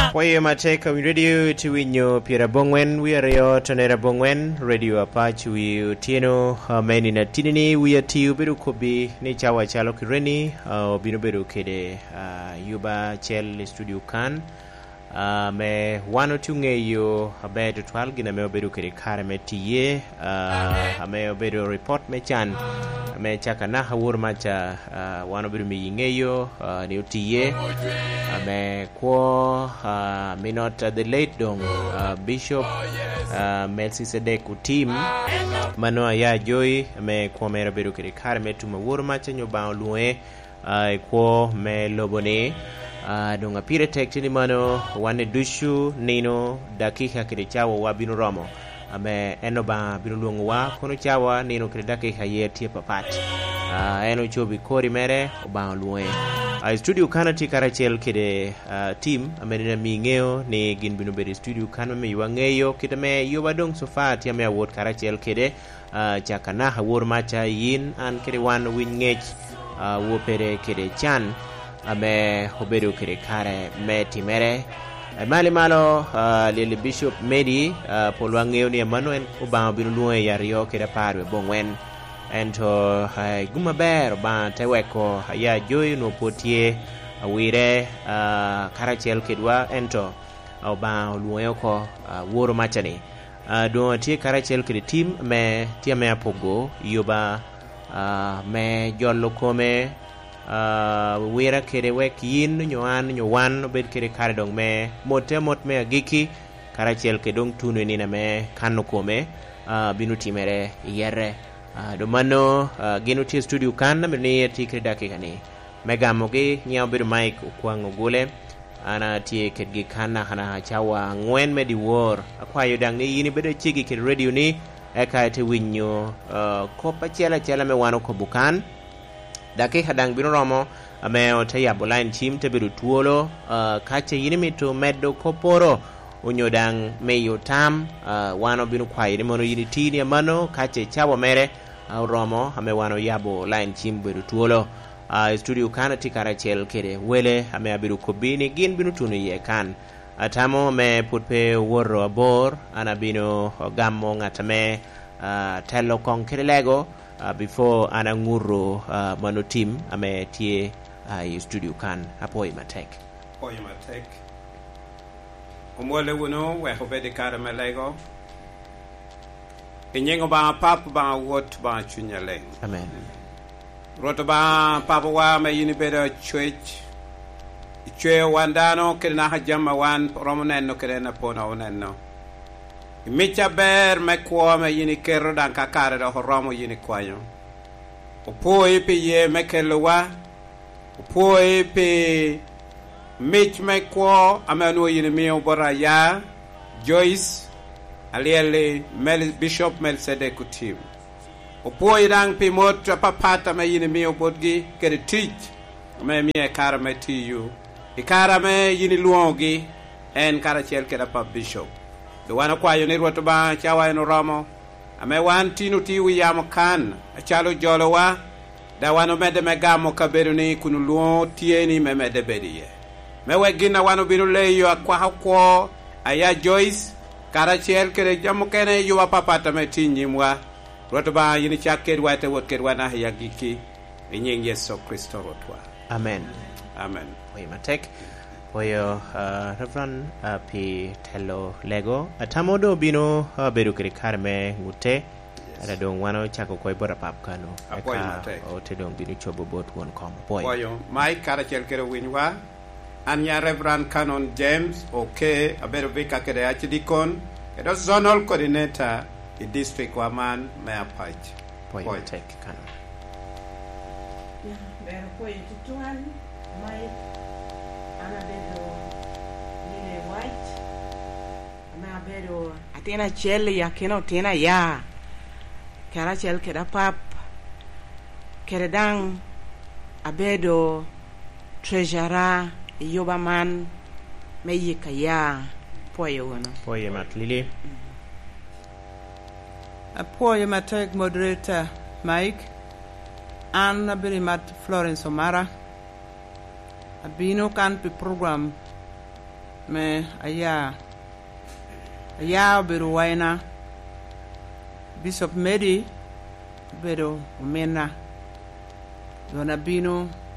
Poye mateka wi radio to winyo Piera Bongwen we are yo Tonera Bongwen radio apach we tieno meni na tinini we ati uberu kobi ni chawa chalo kireni binu beru kede yuba chel studio kan me wano tunge yo abedo twal gina me oberu kede kare me tiye me oberu report me chan me chaka na hawur macha wano beru me yingeyo ni utiye me kwa minot the late dong Bishop Melchizedek team mano ya joy me kwa me oberu kede kare me tuma wur macha nyoba luwe kwa me lobone donga pire tektini mano wane dushu nino dakika kede chawa wa binu romo ame eno ba binu luongo wa kono chawa nino kede dakika ye tie papat eno chobi kori mere oba luwe studio kana ti karachel kede team ame nina mingeo ni gin binu beri studio kana me yuangeyo kede me yuba dong sofa ti ame award karachel kede chaka na hawur macha yin an kede wan wingech wopere kede chan ame obedo kere kare meti mere mali malo lili Bishop Medi polwangeo ni amano en obama binu luwe yario kere parwe bongwen ento guma ber ba teweko ya joy no potie wire karachel kedwa ento obama luwe ko woro machani do tie karachel kede team me tia me apogo yoba me jollo kome wira kere wek yin nyowan bed kere kare dong me mote mot me agiki karachel ke dong tunu ni na me kanu kome binu timere yere do mano ginu ti studio kan na me ti kre dakika ni mega mogi nyaw bir mic ukwango gule ana ti kedgi kana hana chawa ngwen me di wor akwayo dang ni yini bedo chigi ke radio ni eka te winyo ko pachela me wano ko bukan dake hadang bino romo ame otaya boline team te biru tuolo kache yinimi to meddo koporo unyodang meyo tam wano binu kwa yini mono yini tini amano kache chawa mere romo ame wano yabo line team biru tuolo studio kana tikara chel kere wele ame abiru kobini gin binu tunu ye kan atamo me putpe woro abor ana bino gammo ngatame telo kong kere lego before ananguro mano team ame tie studio kan apoi matek omwole wono we hobede kare malego inyengo ba pap ba wot ba chunyale amen roto ba papa wa me yini beda church chwe wandano kena hajama wan romonen no kena pona onenno micha ber me kwa me yini kero dan kakare do romo yini kwanyo opoi pe ye mekelwa opoi pe mich me kwa amano yini mi obora ya Joyce aliele Bishop Melchizedek team opoi dan pe mot papata me yini mi obodgi kere teach me mi e kara me tiyu e kara me yini luongi en kara chel kera pa Bishop do wana kwa yo ne roto ba chawa no romo ame wan tinu ti wi yam kan achalo jolo wa da wano mede me gamo kaberu ni kunu luo tieni me mede bediye me wegina wano binu leyo akwa hakwo aya Joyce karachel kere jamo kene yuwa papata me tinyimwa roto ba yini chaker wate woker wana ya giki inyen Yesu Kristo rotwa amen oy matek oyo Reverend P Telo Lego atamodo bino beru kere karme ngute ada dong wano chako koy bora pap kanu eka o te dong binu chobo bot won kom poyo mai karachel kere winwa anya Reverend Canon James okay aberu vika kere achidikon edo zonal coordinator the district waman mea pach poyo tek kanu beru poyo tutuan mai anabedo lile white anabedo atena chele ya keno tena ya kara chel keda pap keredang abedo treasurer yoba man meyika ya poyo wono poyo mat lili poyo matek moderator Mike an abiri mat Florence Omara abino kan pi program me aya obedo waina. Bishop Medi obedo omena. Dona bino